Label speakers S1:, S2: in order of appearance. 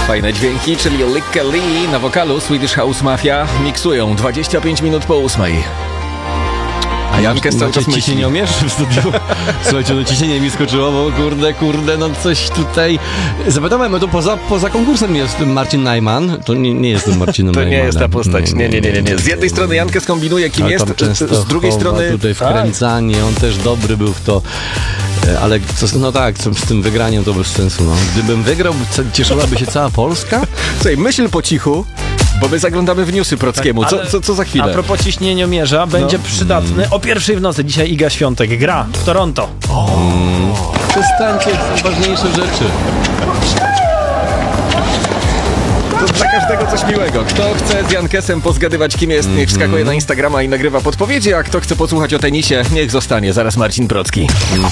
S1: fajne dźwięki, czyli Lykke Li na wokalu Swedish House Mafia miksują 25 minut po 8. A Jankes cały czas myśli.
S2: Ciśnienie omierzy w studiu. Słuchajcie, no ciśnienie mi skoczyło, bo kurde, no coś tutaj... Zapytałem, to poza konkursem jest Marcin Najman. To nie jest Marcinem
S1: To
S2: Najmanem.
S1: nie jest ta postać, nie. Z jednej strony Jankes kombinuje, kim
S2: ale
S1: jest, z drugiej strony...
S2: tutaj wkręcanie, on też dobry był w to. Ale z tym wygraniem to bez sensu. No. Gdybym wygrał, cieszyłaby się cała Polska?
S1: Słuchaj, myśl po cichu, bo my zaglądamy w newsy Prockiemu. Co za chwilę?
S3: A propos ciśnieniomierza, będzie przydatny o 1:00 w nocy. Dzisiaj Iga Świątek gra w Toronto.
S2: Przestańcie, są ważniejsze rzeczy.
S1: To dla każdego coś miłego. Kto chce z Jankesem pozgadywać, kim jest, niech wskakuje na Instagrama i nagrywa podpowiedzi, a kto chce posłuchać o tenisie, niech zostanie. Zaraz Marcin Procki.